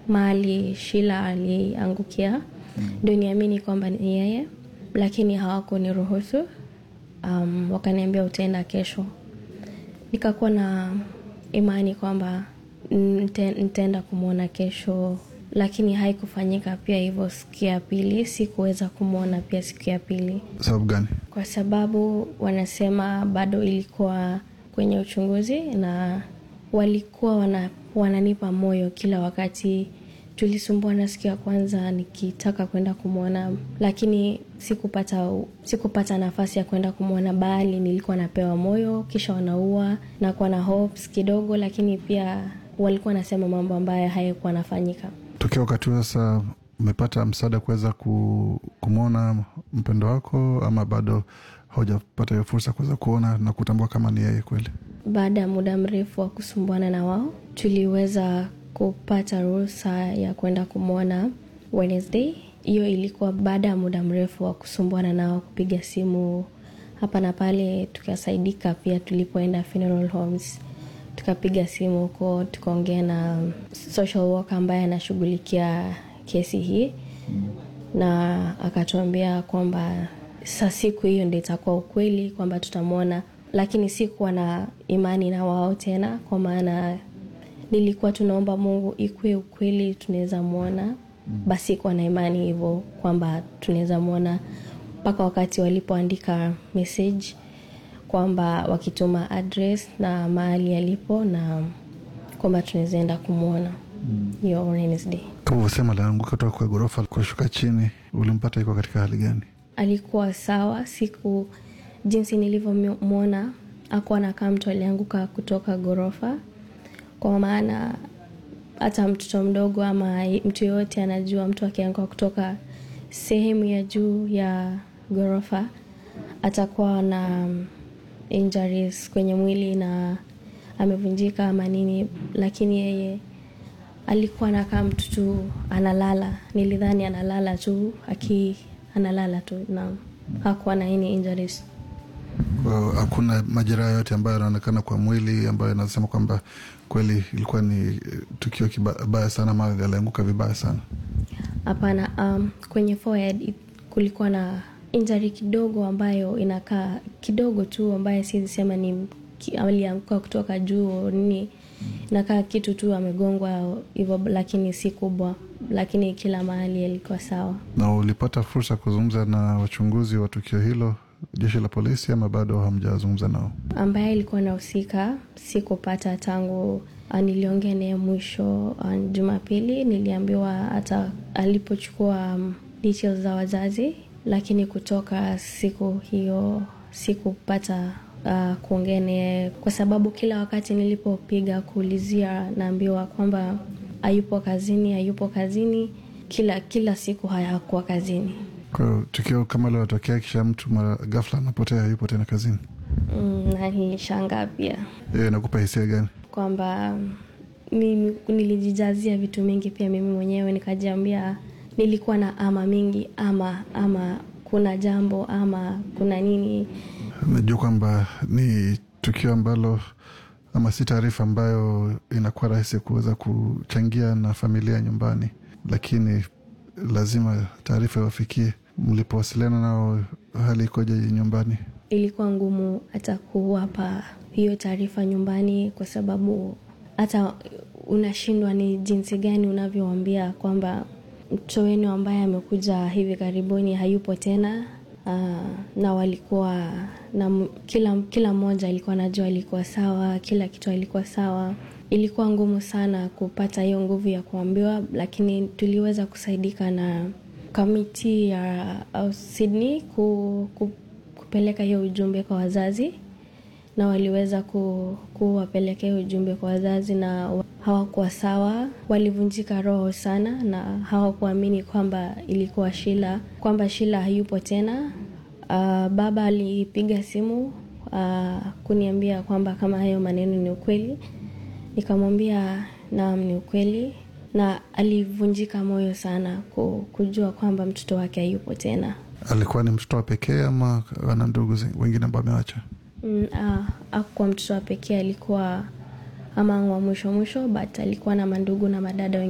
mahali Sheila aliangukia, ndio niamini kwamba ni yeye, lakini hawakuniruhusu. Wakaniambia utaenda kesho. Nikakuwa na imani kwamba nitaenda kumuona kesho, lakini haikufanyika pia hivyo. Siku ya pili sikuweza kumuona pia siku ya pili. Sababu gani? Kwa sababu wanasema bado ilikuwa kwenye uchunguzi, na walikuwa wananipa moyo kila wakati. Tulisumbuana siku ya kwanza nikitaka kwenda kumuona, lakini sikupata nafasi ya kwenda kumuona, bali nilikuwa napewa moyo, kisha wanaua na kuwa na hopes kidogo, lakini pia walikuwa nasema mambo ambayo hayakuwa nafanyika. Tokea wakati sasa umepata msaada kuweza kumuona mpendo wako, ama bado haujapata hiyo fursa kuweza kuona na kutambua kama ni yeye kweli? Baada ya muda mrefu wa kusumbuana na wao, tuliweza kupata ruhusa ya kwenda kumuona Wednesday. Hiyo ilikuwa baada ya muda mrefu wa kusumbuana nao, kupiga simu hapa na pale. Tukasaidika pia tulipoenda funeral homes, tukapiga simu huko, tukaongea na social worker ambaye anashughulikia kesi hii, na akatuambia kwamba siku hiyo ndio itakuwa ukweli kwamba tutamuona. Lakini sikuwa na imani na wao tena, kwa maana nilikuwa tunaomba Mungu ikuwe ukweli tunaweza muona. Basi kwa na imani hivyo kwamba tunaweza muona, mpaka wakati walipoandika message kwamba wakituma address na mahali alipo, na kwamba tunaweza enda kumuona hiyo Wednesday. Kama unasema alianguka kutoka kwa ghorofa kushuka chini, ulimpata yuko katika hali gani? Alikuwa sawa. Siku jinsi nilivyomuona hakuwa anakaa mtu alianguka kutoka ghorofa, kwa maana hata mtoto mdogo ama mtu yote anajua mtu akianguka kutoka sehemu ya juu ya ghorofa atakuwa na injuries kwenye mwili na amevunjika ama nini, lakini yeye alikuwa anakaa mtu tu analala. Nilidhani analala tu, analala tu, na hakuwa na any injuries. Kwa hakuna majeraha yote ambayo yanaonekana kwa mwili ambayo yanasema kwamba kweli ilikuwa ni tukio kibaya sana ama alianguka vibaya sana? Hapana. Kwenye forehead kulikuwa na injury kidogo ambayo inakaa kidogo tu, ambayo siwezi sema ni alianguka kutoka juu nini. Inakaa kitu tu amegongwa hivyo, lakini si kubwa, lakini kila mahali ilikuwa sawa. Na ulipata fursa kuzungumza na wachunguzi wa tukio hilo, jeshi la polisi, ama bado hamjazungumza nao? Ambaye ilikuwa nahusika sikupata tangu niliongea naye mwisho Jumapili. Niliambiwa hata alipochukua details za wazazi, lakini kutoka siku hiyo sikupata kuongea naye, kwa sababu kila wakati nilipopiga kuulizia naambiwa kwamba hayupo kazini. Kila siku hayakuwa kazini. Kwa tukio kama leo tokea kisha mtu ghafla anapotea, hayupo tena kazini, na nilishangaa pia. Nakupa hisia gani? Kwamba nilijijazia vitu mingi pia mimi mwenyewe, nikajiambia nilikuwa na ama mingi, ama kuna jambo ama kuna nini. Najua kwamba ni tukio ambalo ama si taarifa ambayo inakuwa rahisi kuweza kuchangia na familia nyumbani, lakini lazima taarifa iwafikie. Mlipowasiliana nao, hali ikoje nyumbani? Ilikuwa ngumu hata kuwapa hiyo taarifa nyumbani, kwa sababu hata unashindwa ni jinsi gani unavyowaambia kwamba mtoto wenu ambaye amekuja hivi karibuni hayupo tena. Na walikuwa na kila mmoja alikuwa anajua alikuwa sawa, kila kitu alikuwa sawa. Ilikuwa ngumu sana kupata hiyo nguvu ya kuambiwa, lakini tuliweza kusaidika na kamiti ya Sydney kupeleka hiyo ujumbe kwa wazazi, na waliweza kuwapelekea ujumbe kwa wazazi, na hawakuwa sawa. Walivunjika roho sana na hawakuamini kwamba ilikuwa Sheila, kwamba Sheila hayupo tena. Baba alipiga simu kuniambia kwamba kama hayo maneno ni ukweli. Nikamwambia naam, ni ukweli, na alivunjika moyo sana kujua kwamba mtoto wake hayupo tena. Alikuwa ni mtoto wa pekee ama ana ndugu wengine ambao ameacha? Hakuwa mtoto wa pekee, alikuwa ama wa mwisho, but alikuwa na mandugu na madada